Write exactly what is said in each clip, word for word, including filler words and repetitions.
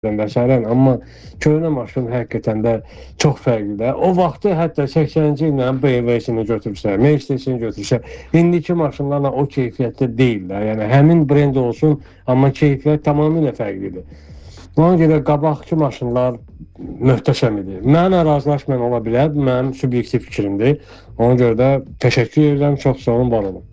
məsələn, amma köhnə maşın həqiqətən də çox fərqlidir. O vaxtı hətta səksəninci illə B M W-sini götürsə, Mercedes-ini götürsə, indiki maşınlarla o keyfiyyətdə deyillər. Yəni həmin brend olsun, amma keyfiyyət tamamilə fərqlidir. Ona görə qabaqçı maşınlar möhtəşəm idi. Mənə razılaşmayan ola bilər, mənim subyektiv fikrimdir. Ona görə də təşəkkür edirəm, çox sağ olun, var olun.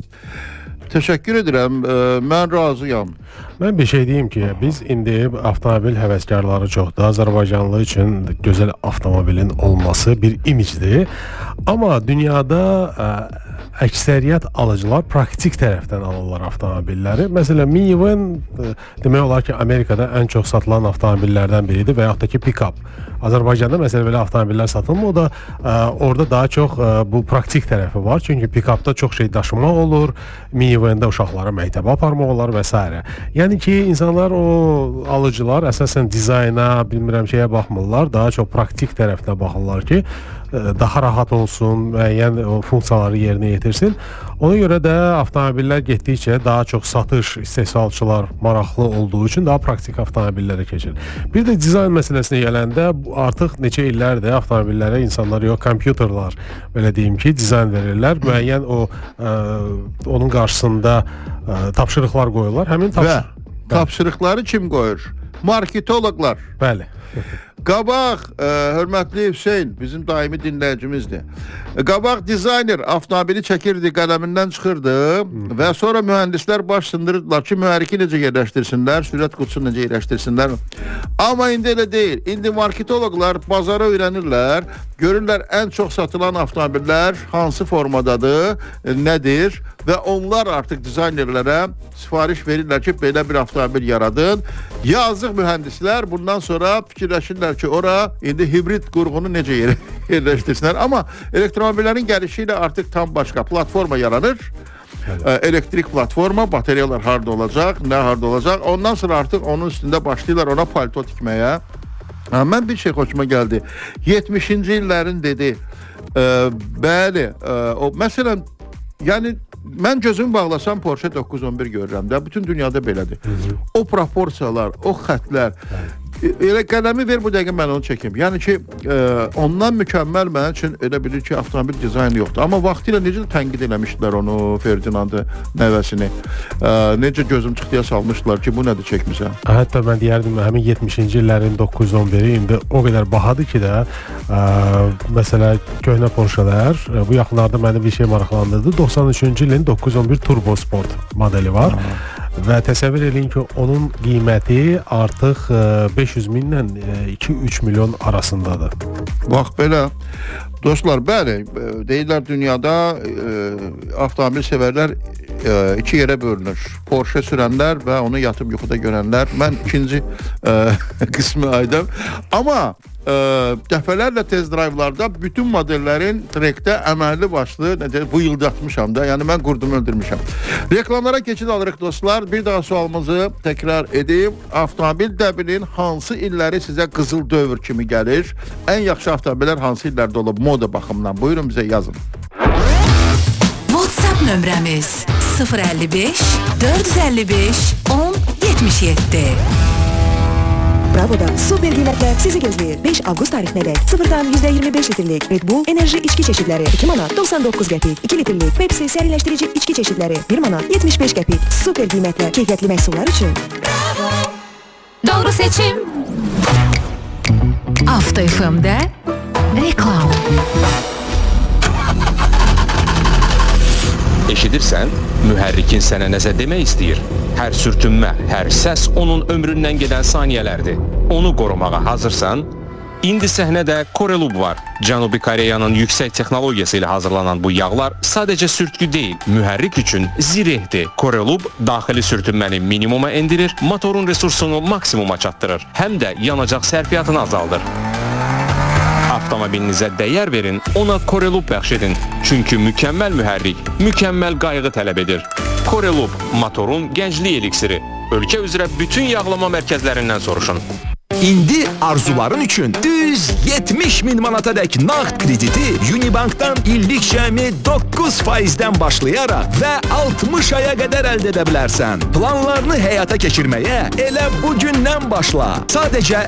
Təşəkkür edirəm, mən razıyam. Mən bir şey deyim ki, biz indi avtomobil həvəskarları çoxdur. Azərbaycanlı üçün gözəl avtomobilin olması bir imicdir. Amma dünyada ə, əksəriyyət alıcılar praktik tərəfdən alırlar avtomobilləri. Məsələn, minivan ə, demək olar ki, Amerikada ən çox satılan avtomobillərdən biridir və yaxud da ki, pick-up. Azərbaycanda məsələn belə avtomobillər satılmır, o da ə, orada daha çox ə, bu praktik tərəfi var. Çünki pick-upda çox şey daşımaq olur, minivanda uşaqlara məktəbə aparmaq olar və s. Yəni ki, insanlar, o alıcılar əsasən dizayna, bilmirəm şeyə baxmırlar, daha çox praktik tərəfinə baxırlar ki, daha rahat olsun, müəyyən funksiyaları yerinə yetirsin. Ona görə də avtomobillər getdikcə daha çox satış, istehsalçılar maraqlı olduğu üçün daha praktik avtomobillərə keçir. Bir də dizayn məsələsinə gələndə artıq neçə illərdir avtomobillərə insanlar yox, kompüterlər, belə deyim ki, dizayn verirlər. Müəyyən o ə, onun qarşısında ə, tapşırıqlar qoyurlar. Həmin tapşır... və tapşırıqları kim qoyur? Marketoloqlar. Bəli. Qabaq, ə, hörmətli Hüseyn, bizim daimi dinləyicimizdir. Qabaq dizayner avtomobili çəkirdi, qələmindən çıxırdı Hı. və sonra mühəndislər baş sındırırdılar ki, mühərriki necə yerləşdirsinlər, sürət qutusunu necə yerləşdirsinlər. Amma indi elə deyil. İndi marketoloqlar bazara öyrənirlər, görürlər ən çox satılan avtomobillər hansı formadadır, nədir və onlar artıq dizaynerlərə sifariş verirlər ki, belə bir avtomobil yaradın. Yazıq mühəndislər bundan sonra fikirləşirlər ki, ora indi hibrid qurğunu necə yer yerləşdirsinlər. Amma elektromobillərin gəlişi ilə artıq tam başqa platforma yaranır. Evet. Elektrik platforma, batareyalar harda olacaq, nə harda olacaq. Ondan sonra artıq onun üstündə başlayırlar ona palto tikməyə. Ha, mən bir şey xoşuma gəldi. yetmişinci illərin dedi. E, bəli, e, o məsələn, yəni mən gözümü bağlasam Porsche doqquz yüz on bir görürəm də. Bütün dünyada belədir. Hı -hı. O proporsiyalar, o xətlər. Elə qələmi ver bu dəqiqə mən onu çəkim. Yəni ki, e, ondan mükəmməl mənim üçün elə bilir ki, avtomobil dizaynı yoxdur. Amma vaxtilə necə tənqid eləmişdilər onu, Ferdinandı, nəvəsini. E, necə gözüm çıxdıya salmışdılar ki, bu nədir çəkmisən? Hətta mən deyərdim, həmin yetmişinci illərin doqquz yüz on biri indi o qədər bahadır ki də, ə, məsələ köhnə Porschelər, bu yaxınlarda məni bir şey maraqlandırdı. doxsan üçüncü ilin doqquz yüz on bir Turbo Sport modeli var. Aha. Və təsəvvür edin ki, onun qiyməti artıq beş yüz minlə iki üç milyon arasındadır. Bax belə. Dostlar, bəli, deyirlər dünyada e, avtomobil sevərlər e, iki yerə bölünür. Porsche sürənlər və onu yatıb yuxuda görənlər. Mən ikinci e, qismi aydım. Amma e, dəfələrlə test drive'larda bütün modellərin trekdə əməlli başlı necə vıyıldatmışam da. Yəni mən qurdumu öldürmüşəm. Reklamlara keçid alırıq dostlar. Bir daha sualımızı təkrar edeyim. Avtomobil dəbinin hansı illəri sizə qızıl dövr kimi gəlir? Ən yaxşı avtomobillər hansı illərdə olub moda baxımından? Buyurun bizə yazın. WhatsApp nömrəmiz sıfır əlli beş dörd yüz əlli beş on yetmiş yeddi. Bravo'da super qiymətlər sizi gözləyir. beş avqust tarihinə dək sıfırdan yüzdə iyirmi beş litrlik Red Bull enerji içki çeşidləri iki manat doxsan doqquz qəpik, iki litrlik Pepsi sərinləşdirici içki çeşidləri bir manat yetmiş beş qəpik. Super qiymətlər keyfiyyətli məhsullar üçün. Bravo. Doğru seçim. Avto F M'də reklam. Eşidirsən, mühərrikin sənə nəsə demək istəyir. Hər sürtünmə, hər səs onun ömründən gedən saniyələrdir. Onu qorumağa hazırsan? İndi səhnədə Corelub var. Cənubi Koreyanın yüksək texnologiyası ilə hazırlanan bu yağlar sadəcə sürtkü deyil, mühərrik üçün zirehdir. Corelub daxili sürtünməni minimuma endirir, motorun resursunu maksimuma çatdırır, həm də yanacaq sərfiyyatını azaldır. Avtomobilinizə dəyər verin, ona Corelub bəxş edin. Çünki mükəmməl mühərrik, mükəmməl qayğı tələb edir. Corelub, motorun gənclik eliksiri. Ölkə üzrə bütün yağlama mərkəzlərindən soruşun. İndi arzuların üçün düz yetmiş min manatadək nağd krediti Unibankdan illik cəmi doqquz faizdən başlayaraq və altmış aya qədər əldə edə bilərsən. Planlarını həyata keçirməyə elə bugündən başla. Sadəcə